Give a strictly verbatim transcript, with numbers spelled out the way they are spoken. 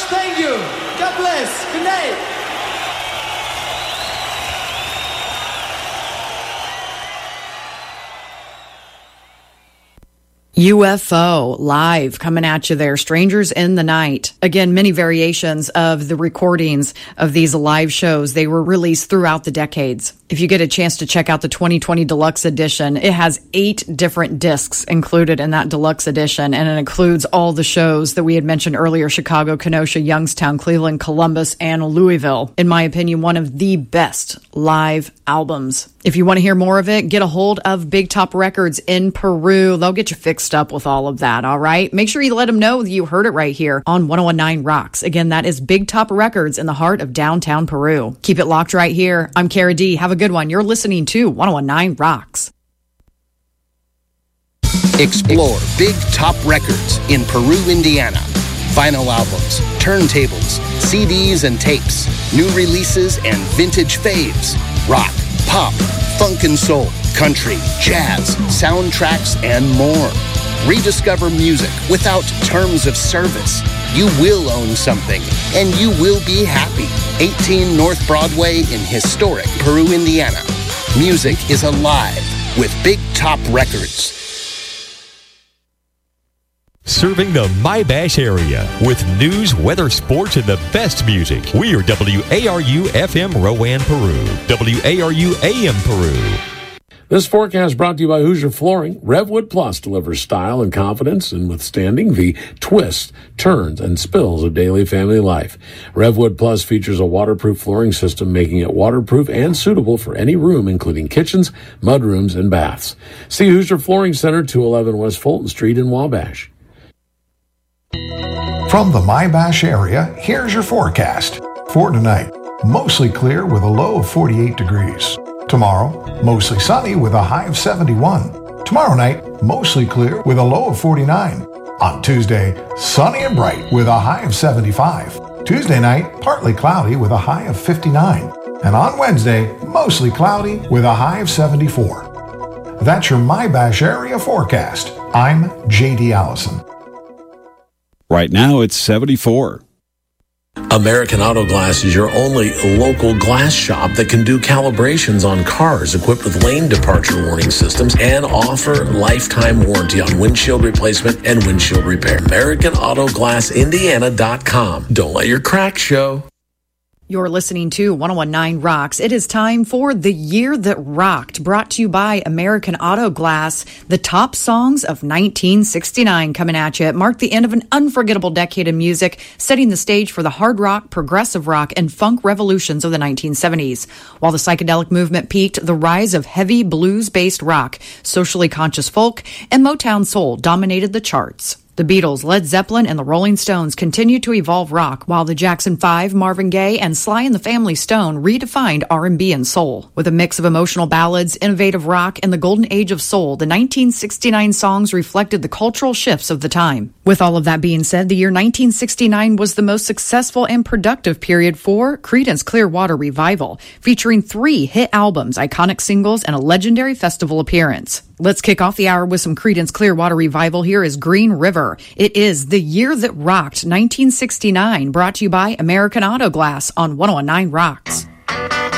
Thank you. God bless. Good night. U F O live coming at you there. Strangers in the Night. Again, many variations of the recordings of these live shows. They were released throughout the decades. If you get a chance to check out the twenty twenty Deluxe Edition, it has eight different discs included in that Deluxe Edition, and it includes all the shows that we had mentioned earlier: Chicago, Kenosha, Youngstown, Cleveland, Columbus, and Louisville. In my opinion, one of the best live albums. If you want to hear more of it, get a hold of Big Top Records in Peru. They'll get you fixed up with all of that, all right? Make sure you let them know that you heard it right here on one oh one nine Rocks. Again, that is Big Top Records in the heart of downtown Peru. Keep it locked right here. I'm Kara D. Have a good one. You're listening to one oh one nine Rocks. Explore Big Top Records in Peru, Indiana. Vinyl albums, turntables, C Ds and tapes, new releases and vintage faves, rock, pop, funk and soul, country, jazz, soundtracks, and more. Rediscover music without terms of service. You will own something, and you will be happy. eighteen North Broadway in historic Peru, Indiana. Music is alive with Big Top Records. Serving the My-Bash area with news, weather, sports, and the best music. We are W A R U F M Rowan, Peru. W A R U A M Peru. This forecast brought to you by Hoosier Flooring. Revwood Plus delivers style and confidence in withstanding the twists, turns, and spills of daily family life. Revwood Plus features a waterproof flooring system, making it waterproof and suitable for any room, including kitchens, mudrooms, and baths. See Hoosier Flooring Center, two eleven West Fulton Street in Wabash. From the My-Bash area, here's your forecast. For tonight, mostly clear with a low of forty-eight degrees. Tomorrow, mostly sunny with a high of seventy-one. Tomorrow night, mostly clear with a low of forty-nine. On Tuesday, sunny and bright with a high of seventy-five. Tuesday night, partly cloudy with a high of fifty-nine. And on Wednesday, mostly cloudy with a high of seventy-four. That's your My-Bash area forecast. I'm J D Allison. Right now, it's seventy-four. American Auto Glass is your only local glass shop that can do calibrations on cars equipped with lane departure warning systems and offer lifetime warranty on windshield replacement and windshield repair. American Auto Glass Indiana dot com. Don't let your cracks show. You're listening to one oh one nine Rocks. It is time for The Year That Rocked, brought to you by American Auto Glass. The top songs of nineteen sixty-nine coming at you. It marked the end of an unforgettable decade in music, setting the stage for the hard rock, progressive rock, and funk revolutions of the nineteen seventies. While the psychedelic movement peaked, the rise of heavy blues-based rock, socially conscious folk, and Motown soul dominated the charts. The Beatles, Led Zeppelin, and the Rolling Stones continued to evolve rock, while the Jackson five, Marvin Gaye, and Sly and the Family Stone redefined R and B and soul. With a mix of emotional ballads, innovative rock, and the golden age of soul, the nineteen sixty-nine songs reflected the cultural shifts of the time. With all of that being said, the year nineteen sixty-nine was the most successful and productive period for Creedence Clearwater Revival, featuring three hit albums, iconic singles, and a legendary festival appearance. Let's kick off the hour with some Creedence Clearwater Revival. Here is Green River. It is The Year That Rocked, nineteen sixty-nine, brought to you by American Auto Glass on one oh one nine Rocks.